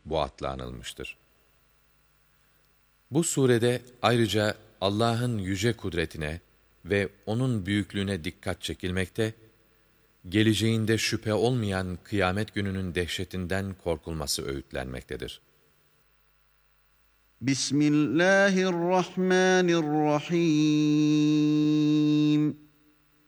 bu adla anılmıştır. Bu surede ayrıca Allah'ın yüce kudretine ve O'nun büyüklüğüne dikkat çekilmekte, geleceğinde şüphe olmayan kıyamet gününün dehşetinden korkulması öğütlenmektedir. Bismillahirrahmanirrahim.